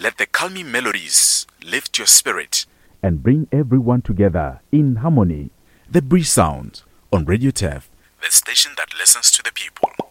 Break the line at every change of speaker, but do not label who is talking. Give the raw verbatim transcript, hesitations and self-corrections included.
Let the calming melodies lift your spirit
and bring everyone together in harmony. The Breeze Sound on Radio T E F,
the station that listens to the people.